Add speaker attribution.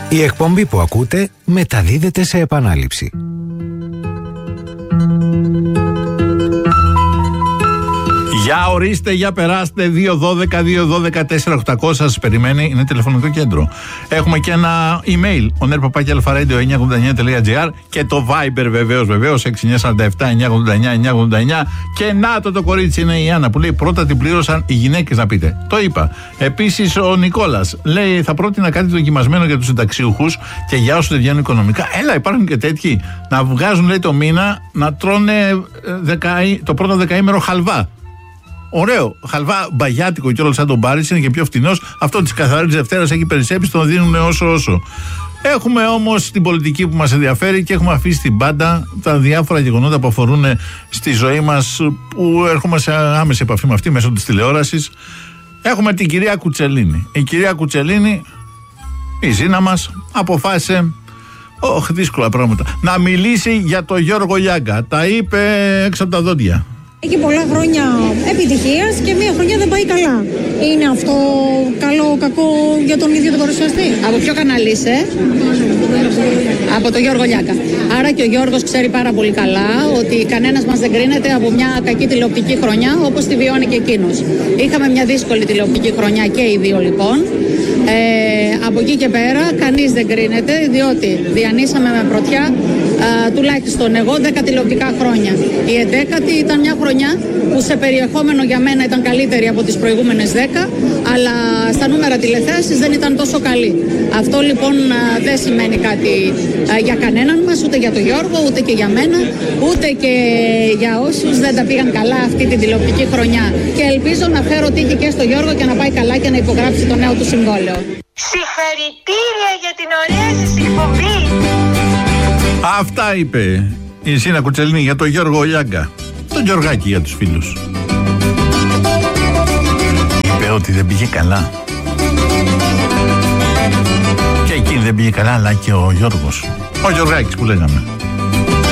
Speaker 1: Η εκπομπή που ακούτε μεταδίδεται σε επανάληψη.
Speaker 2: Για ορίστε, για περάστε. 212-212-4800 σας περιμένει. Είναι τηλεφωνικό κέντρο. Έχουμε και ένα email. onerpapakιalfaradio989.gr και το Viber βεβαίως 6947-989-989. Και να το κορίτσι είναι η Άννα που λέει πρώτα την πλήρωσαν οι γυναίκες, να πείτε. Το είπα. Επίσης ο Νικόλας λέει θα πρότεινα κάτι δοκιμασμένο για τους συνταξιούχους και για όσους δεν βγαίνουν οικονομικά. Έλα, υπάρχουν και τέτοιοι να βγάζουν, λέει, το μήνα να τρώνε το πρώτο δεκαήμερο χαλβά. Ωραίο. Χαλβά μπαγιάτικο κιόλας σαν τον Πάρης, είναι και πιο φτηνός. Αυτό της καθαρής Δευτέρας έχει περισσέψει, τον δίνουν όσο. Έχουμε όμως την πολιτική που μας ενδιαφέρει και έχουμε αφήσει στην πάντα τα διάφορα γεγονότα που αφορούν στη ζωή μας, που έρχομαι σε άμεση επαφή με αυτή μέσω της τηλεόρασης. Έχουμε την κυρία Κουτσελίνη. Η κυρία Κουτσελίνη, η Ζήνα μας, αποφάσισε, δύσκολα πράγματα, να μιλήσει για τον Γιώργο Λιάγκα. Τα είπε έξω από τα δόντια.
Speaker 3: Έχει πολλά χρόνια επιτυχίας και μία χρονιά δεν πάει καλά. Είναι αυτό καλό, κακό για τον ίδιο τον παρουσιαστή?
Speaker 4: Από ποιο κανάλι είσαι? Από το Γιώργο Λιάγκα. Άρα και ο Γιώργος ξέρει πάρα πολύ καλά ότι κανένας μας δεν κρίνεται από μια κακή τηλεοπτική χρονιά όπως τη βιώνει και εκείνος. Είχαμε μια δύσκολη τηλεοπτική χρονιά και οι δύο λοιπόν. Από εκεί και πέρα κανείς δεν κρίνεται, διότι διανύσαμε με πρωτιά τουλάχιστον εγώ 10 τηλεοπτικά χρόνια. Η 11η ήταν μια χρονιά που σε περιεχόμενο για μένα ήταν καλύτερη από τις προηγούμενες 10, αλλά στα νούμερα τηλεθέασης δεν ήταν τόσο καλή. Αυτό λοιπόν δεν σημαίνει κάτι για κανέναν μας, ούτε για τον Γιώργο, ούτε και για μένα, ούτε και για όσους δεν τα πήγαν καλά αυτή την τηλεοπτική χρονιά. Και ελπίζω να φέρω τύχη και στο Γιώργο και να πάει καλά και να υπογράψει το νέο του συμβόλαιο.
Speaker 5: Συγχαρητήρια για την ωραία σας εκπομπή.
Speaker 2: Αυτά είπε η Ζήνα Κουτσελίνη για τον Γιώργο Λιάγκα. Τον Γιωργάκη για τους φίλους. Είπε ότι δεν πήγε καλά. Και εκείνη δεν πήγε καλά, αλλά και ο Γιώργος. Ο Γιωργάκης που λέγαμε.